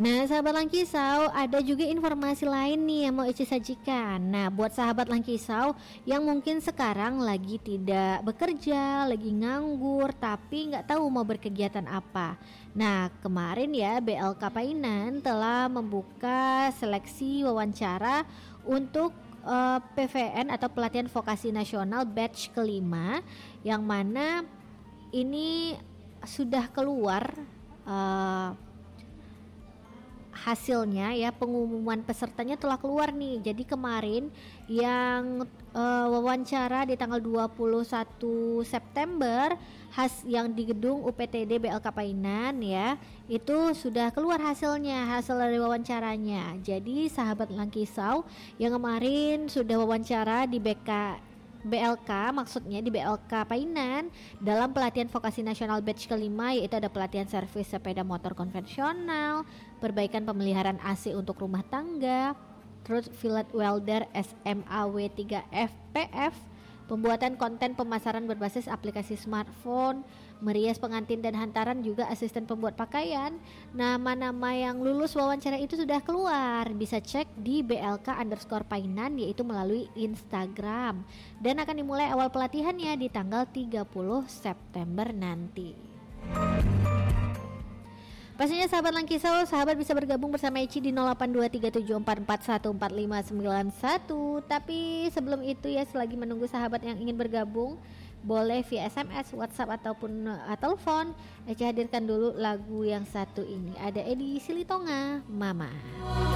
Nah, sahabat Langkisau, ada juga informasi lain nih yang mau Eci sajikan. Nah, buat sahabat Langkisau yang mungkin sekarang lagi tidak bekerja, lagi nganggur, tapi nggak tahu mau berkegiatan apa. Nah, kemarin ya BLK Painan telah membuka seleksi wawancara untuk PVN atau Pelatihan Vokasi Nasional batch kelima, yang mana ini sudah keluar hasilnya ya, pengumuman pesertanya telah keluar nih. Jadi kemarin yang wawancara di tanggal 21 September yang di gedung UPTD BLK Painan ya, itu sudah keluar hasil dari wawancaranya. Jadi sahabat Langkisau yang kemarin sudah wawancara di BLK, maksudnya di BLK Painan dalam pelatihan vokasi nasional batch kelima, yaitu ada pelatihan servis sepeda motor konvensional, perbaikan pemeliharaan AC untuk rumah tangga, terus fillet welder SMAW 3 FPF, pembuatan konten pemasaran berbasis aplikasi smartphone, merias pengantin dan hantaran, juga asisten pembuat pakaian. Nama-nama yang lulus wawancara itu sudah keluar, bisa cek di BLK_Painan, yaitu melalui Instagram, dan akan dimulai awal pelatihannya di tanggal 30 September nanti. Pastinya sahabat Langkisau, sahabat bisa bergabung bersama Eci di 082374414591. Tapi sebelum itu ya, selagi menunggu sahabat yang ingin bergabung, boleh via SMS, WhatsApp ataupun telepon. Eci hadirkan dulu lagu yang satu ini. Ada Edi Silitonga, Mama.